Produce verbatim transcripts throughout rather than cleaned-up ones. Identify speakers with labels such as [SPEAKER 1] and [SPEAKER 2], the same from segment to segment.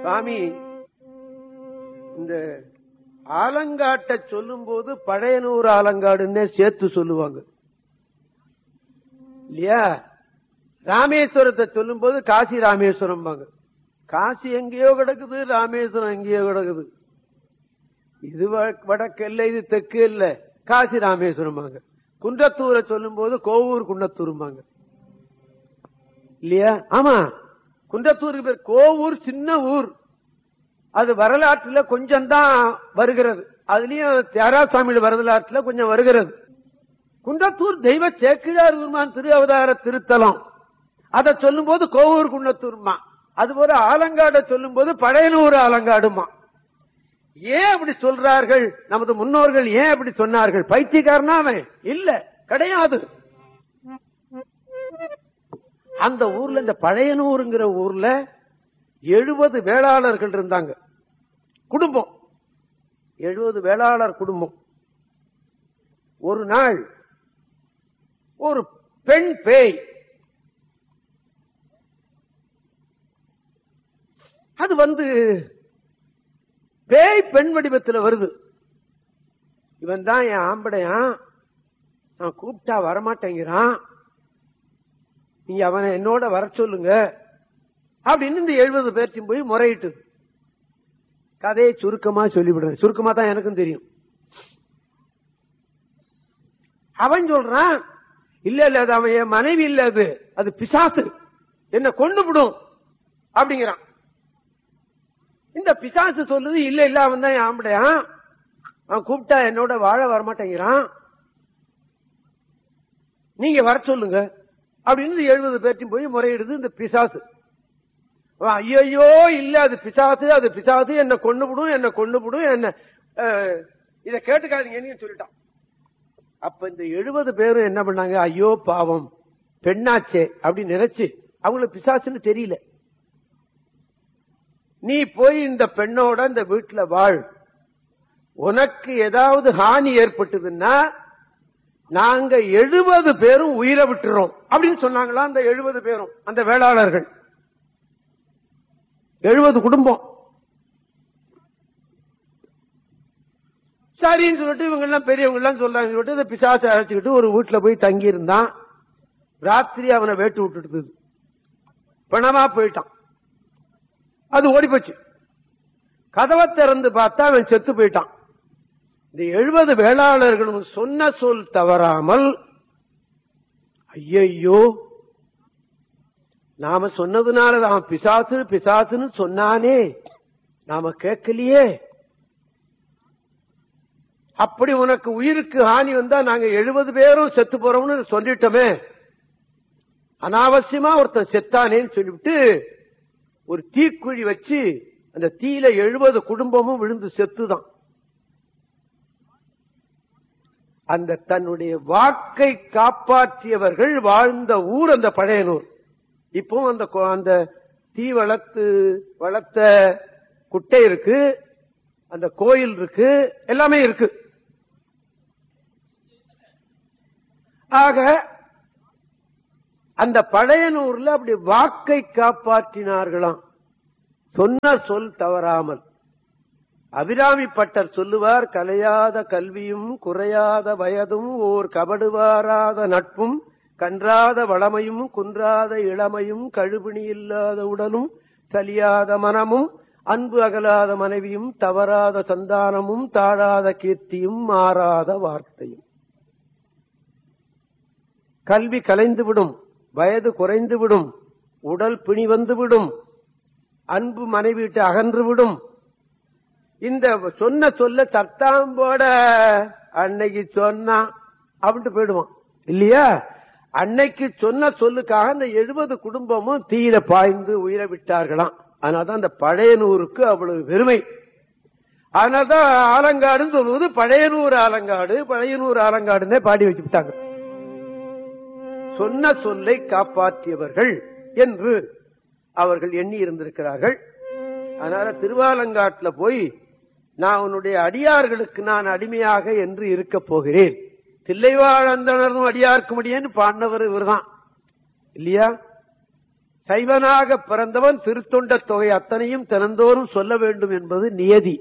[SPEAKER 1] சாமி இந்த ஆலங்காட்ட சொல்லும் போது பழையனூர் ஆலங்காடுன்னே சேர்த்து சொல்லுவாங்க இல்லையா? ராமேஸ்வரத்தை சொல்லும் போது காசி ராமேஸ்வரம் பாங்க. காசி எங்கேயோ கிடக்குது, ராமேஸ்வரம் எங்கேயோ கிடக்குது. இது வடக்கு இல்ல, இது தெற்கு இல்ல, காசி ராமேஸ்வரம் பாங்க. குன்றத்தூரை சொல்லும் போது கோவூர் குன்னத்தூரும்பாங்க இல்லையா? ஆமா, குன்றத்தூருக்கு பேர் கோவூர் சின்ன ஊர். அது வரலாற்றுல கொஞ்சம் தான் வருகிறது, அதுலயும் தியாகராஜசாமி வரலாற்றுல கொஞ்சம் வருகிறது. குன்றத்தூர் தெய்வ சேக்கிழார் பெருமான் திரு அவதார திருத்தலம், அதை சொல்லும் போது கோவூர் குன்னத்தூர்மா. அதுபோல ஆலங்காட சொல்லும் போது பழையனூர் ஆலங்காடுமா. ஏன் அப்படி சொல்றார்கள்? நமது முன்னோர்கள் ஏன் அப்படி சொன்னார்கள்? பைத்தியக்காரனா அவன் இல்ல, கிடையாது. அந்த ஊர்ல, இந்த பழையனூருங்கிற ஊர்ல எழுபது வேளாளர்கள் இருந்தாங்க, குடும்பம். எழுபது வேளாளர் குடும்பம். ஒரு நாள் ஒரு பெண் பேய், அது வந்து பேய் பெண் வடிவத்தில் வருது. இவன் தான் என் ஆம்படையான், நான் கூப்பிட்டா வரமாட்டேங்கிறான், நீங்க அவனை என்னோட வர சொல்லுங்க அப்படின்னு இந்த எழுபது பேர்த்தையும் போய் முறையிட்டு கதையை சுருக்கமா சொல்லிவிடுறேன். சுருக்கமா தான் எனக்கும் தெரியும். அவன் சொல்றான், இல்ல இல்ல அது அவன் என் மனைவி இல்ல, அது அது பிசாசு, என்ன கொண்டு விடும் அப்படிங்கிறான். இந்த பிசாசு சொல்லுது, இல்ல இல்ல அவன் தான் என் ஆம்படையான், அவன் கூப்பிட்டா என்னோட வாழ வரமாட்டேங்கிறான், நீங்க வர சொல்லுங்க அப்படின்னு எழுபது பேர்த்தையும் போய் முறையிடுது இந்த பிசாசு. ஐயோ இல்ல அது பிசாசு, அது பிசாசு, என்ன கொண்டு விடும், என்ன கொண்டு விடும், என்ன இதை கேட்டுக்காதீங்கன்னு சொல்லிட்டான். அப்ப இந்த எழுபது பேரும் என்ன பண்ணாங்க, ஐயோ பாவம் பெண்ணாச்சே அப்படின்னு நினைச்சு, அவங்களுக்கு பிசாசுன்னு தெரியல, நீ போய் இந்த பெண்ணோட இந்த வீட்டுல வாழ், உனக்கு ஏதாவது ஹானி ஏற்பட்டதுன்னா நாங்க எழுபது பேரும் உயிரை விட்டுறோம் அப்படின்னு சொன்னாங்களா. அந்த எழுபது பேரும், அந்த வேளாளர்கள் எழுபது குடும்பம். சரின்னு சொல்லிட்டு இவங்க எல்லாம் பெரியவங்க எல்லாம் சொல்றாங்க சொல்லிட்டு இந்த பிசாசை அழைச்சுக்கிட்டு ஒரு வீட்டுல போய் தங்கி இருந்தான். ராத்திரி அவனை வேட்டு விட்டுட்டு பணமா போயிட்டான். அது ஓடி போச்சு. கதவை திறந்து பார்த்தா அவன் செத்து போயிட்டான். இந்த எழுபது வேளாளர்களும் சொன்ன சொல் தவறாமல், ஐயோ நாம சொன்னதுனால அவன் பிசாசு பிசாசுன்னு சொன்னானே, நாம கேட்கலையே, அப்படி உனக்கு உயிருக்கு ஹானி வந்தா நாங்க எழுபது பேரும் செத்து போறோம்னு சொல்லிட்டோமே, அனாவசியமா ஒருத்தன் செத்தானேன்னு சொல்லிவிட்டு ஒரு தீக்குழி வச்சு அந்த தீயில எழுபது குடும்பமும் விழுந்து செத்துதான். அந்த தன்னுடைய வாக்கை காப்பாற்றியவர்கள் வாழ்ந்த ஊர் அந்த பழையனூர். இப்போ அந்த அந்த தீ வளர்த்து வளர்த்த குட்டை இருக்கு, அந்த கோயில் இருக்கு, எல்லாமே இருக்கு. ஆக அந்த பழையனூர்ல அப்படி வாக்கை காப்பாற்றினார்களாம், சொன்ன சொல் தவறாமல். அபிராமி பட்டர் சொல்லுவார், கலையாத கல்வியும் குறையாத வயதும் ஓர் கபடுவாராத நட்பும் கன்றாத வளமையும் குன்றாத இளமையும் கழுபிணி இல்லாத உடலும் சலியாத மனமும் அன்பு அகலாத மனைவியும் தவறாத சந்தானமும் தாழாத கீர்த்தியும் மாறாத வார்த்தையும். கல்வி கலைந்துவிடும், வயது குறைந்துவிடும், உடல் பிணி வந்துவிடும், அன்பு மனைவி விட்டு அகன்றுவிடும். இந்த சொன்ன சொல்ல தட்டாம்போட அன்னைக்கு சொன்னா அப்படின்ட்டு போயிடுவான் இல்லையா? அன்னைக்கு சொன்ன சொல்லுக்காக அந்த எழுபது குடும்பமும் தீயில பாய்ந்து உயிரை விட்டார்களாம். அதனால்தான் அந்த பழையனூருக்கு அவ்வளவு பெருமை. அதனால்தான் ஆலங்காடுன்னு சொல்வது பழையனூர் ஆலங்காடு, பழையனூர் ஆலங்காடுன்னே பாடி வச்சுட்டாங்க. சொன்ன சொல்லை காப்பாற்றியவர்கள் என்று அவர்கள் எண்ணி இருந்திருக்கிறார்கள். அதனால திருவாலங்காட்டுல போய் நான் உன்னுடைய அடியார்களுக்கு நான் அடிமையாக என்று இருக்க போகிறேன், தில்லைவாழந்தனரும் அடியார்க்கு முடியேன்னு பாடினவர் இவர் தான் இல்லையா? சைவனாக பிறந்தவன் திருத்தொண்ட தொகை அத்தனையும் தினந்தோறும் சொல்ல வேண்டும் என்பது நியதி.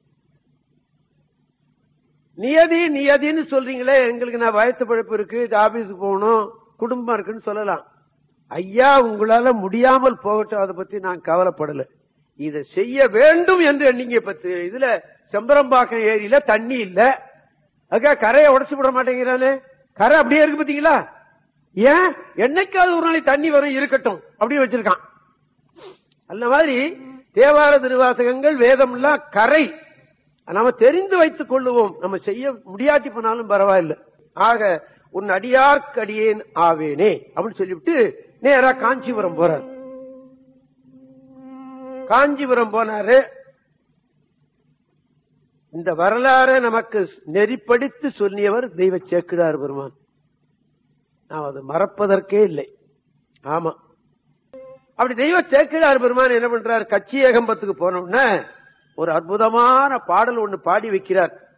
[SPEAKER 1] நியதி நியதின்னு சொல்றீங்களே, எங்களுக்கு நான் வயத்து பழப்பு இருக்கு, ஆபீஸுக்கு போகணும், குடும்பம் இருக்குன்னு சொல்லலாம். ஐயா, உங்களால முடியாமல் போகட்டும், அதை பத்தி நான் கவலைப்படல. இதை செய்ய வேண்டும் என்று நீங்க பத்து இதுல செம்பரம்பாக்கம் ஏரியில தண்ணி இல்ல, அதுக்காக கரையை உடைச்சு விட மாட்டேங்கிறானே. கரை அப்படியே இருக்கு பாத்தீங்களா? ஏன் என்னைக்காவது ஒரு நாளைக்கு தண்ணி வரும், இருக்கட்டும் அப்படியே வச்சிருக்கான். அந்த மாதிரி தேவார திருவாசகங்கள் வேதம் எல்லாம் கரை, நாம தெரிந்து வைத்துக் கொள்ளுவோம். நம்ம செய்ய முடியாட்டி போனாலும் பரவாயில்லை. ஆக உன் அடியார்க்கு அடியேன் ஆவேனே அப்படின்னு சொல்லிவிட்டு நேரா காஞ்சிபுரம் போறார். காஞ்சிபுரம் போனாரு. இந்த வரலாறு நமக்கு நெறிப்படுத்தி சொல்லியவர் தெய்வ சேக்கிழார் பெருமான். நாம் அது மறப்பதற்கே இல்லை. ஆமா, அப்படி தெய்வ சேக்கிழார் பெருமான் என்ன பண்றார், கச்சி ஏகம்பத்துக்கு போனோம்னா ஒரு அற்புதமான பாடல் ஒண்ணு பாடி வைக்கிறார்.